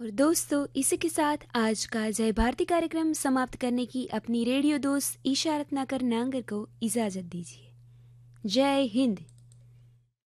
और दोस्तों, इसी के साथ आज का जय भारती कार्यक्रम समाप्त करने की अपनी रेडियो दोस्त ईशा रत्नाकर नांगर को इजाज़त दीजिए। जय हिंद।